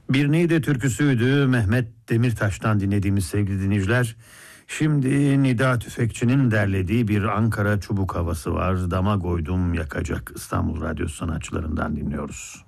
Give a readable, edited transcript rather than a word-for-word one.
Bir Niğde türküsüydü Mehmet Demirtaş'tan dinlediğimiz sevgili dinleyiciler. Şimdi Nida Tüfekçi'nin derlediği bir Ankara çubuk havası var. Dama koydum yakacak, İstanbul Radyo sanatçılarından dinliyoruz.